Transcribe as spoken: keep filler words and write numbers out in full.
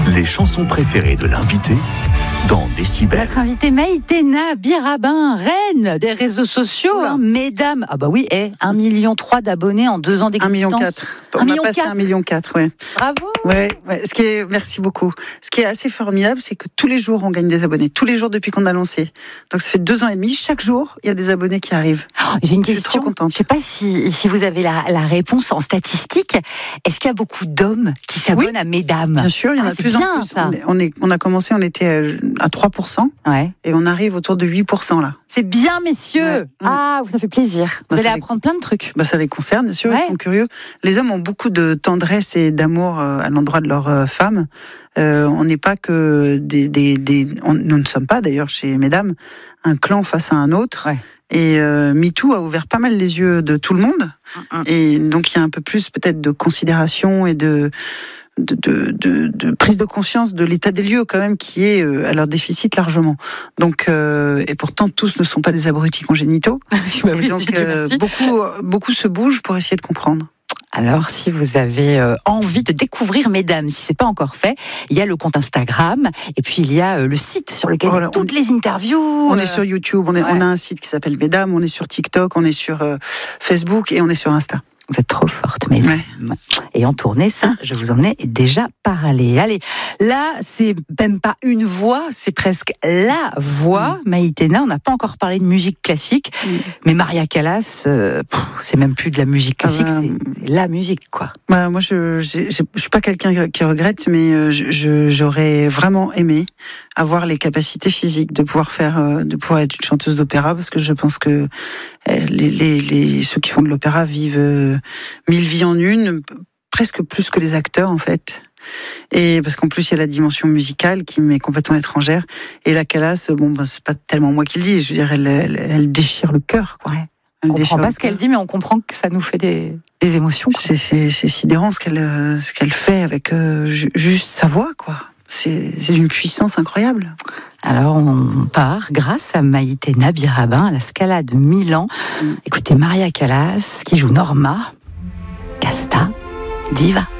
Les chansons préférées de l'invité dans Décibel. Notre invitée Maïtena Birabin, reine des réseaux sociaux, hein, mesdames. Ah bah oui, et un million trois d'abonnés en deux ans d'existence. un million quatre. On a passé un million quatre, ouais. Bravo. Ouais, ouais. Ce qui est, merci beaucoup. Ce qui est assez formidable, c'est que tous les jours on gagne des abonnés. Tous les jours depuis qu'on a lancé. Donc ça fait deux ans et demi. Chaque jour, il y a des abonnés qui arrivent. Oh, j'ai une Je suis question. trop contente. Je sais pas si, si vous avez la, la réponse en statistique. Est-ce qu'il y a beaucoup d'hommes qui s'abonnent Oui. à mesdames? Bien sûr, il y en Ah, a de c'est plus bien, en plus. ça. On, est, on, est, on a commencé, on était à trois pour cent Ouais. et on arrive autour de huit pour cent là. C'est bien, messieurs. Ouais. Ah, ça fait plaisir. Vous Bah, allez ça les- apprendre plein de trucs. Bah, ça les concerne, bien sûr, Ouais. ils sont curieux. Les hommes ont beaucoup de tendresse et d'amour euh, à l'endroit de leurs euh, femmes. Euh, on n'est pas que des... des, des on- nous ne sommes pas, d'ailleurs, chez Mesdames, un clan face à un autre. Ouais. Et euh, MeToo a ouvert pas mal les yeux de tout le monde. Mm-mm. Et donc, il y a un peu plus peut-être de considération et de... De, de, de, de prise de conscience de l'état des lieux quand même qui est euh, à leur déficit largement. Donc euh, et pourtant tous ne sont pas des abrutis congénitaux. Bah oui, Et donc Dieu euh, merci. beaucoup beaucoup se bougent pour essayer de comprendre. Alors, si vous avez euh, envie de découvrir Mesdames, si c'est pas encore fait, il y a le compte Instagram et puis il y a euh, le site sur lequel Voilà, toutes on- les interviews. On euh, est sur YouTube, on, est, ouais. on a un site qui s'appelle Mesdames, on est sur TikTok, on est sur euh, Facebook et on est sur Insta. Vous êtes trop forte, Mesdames. Ouais. Et en tournée, ça, je vous en ai déjà parlé. Allez, là, c'est même pas une voix, c'est presque la voix. Maïtena, on n'a pas encore parlé de musique classique, Mm. mais Maria Callas, euh, pff, c'est même plus de la musique classique, Ah bah, c'est la musique, quoi. Bah, moi, je j'ai- j'ai- je suis pas quelqu'un qui regrette, mais euh, je- je- j'aurais vraiment aimé avoir les capacités physiques de pouvoir faire, euh, de pouvoir être une chanteuse d'opéra, parce que je pense que euh, les, les, les ceux qui font de l'opéra vivent euh, mille vies en une, presque plus que les acteurs en fait. Et parce qu'en plus il y a la dimension musicale qui m'est complètement étrangère. Et la Callas, bon, bah, c'est pas tellement moi qui le dis. Je veux dire, elle, elle, elle déchire le cœur, quoi. Ouais. Elle On comprend déchire pas le ce qu'elle cœur. dit, mais on comprend que ça nous fait des, des émotions, quoi. C'est, c'est, c'est sidérant ce qu'elle, euh, ce qu'elle fait avec euh, ju- juste sa voix, quoi. C'est, c'est d'une puissance incroyable. Alors, on part grâce à Maïtena Birabin à la Scala de Milan. Mm. Écoutez, Maria Callas qui joue Norma, Casta, Diva.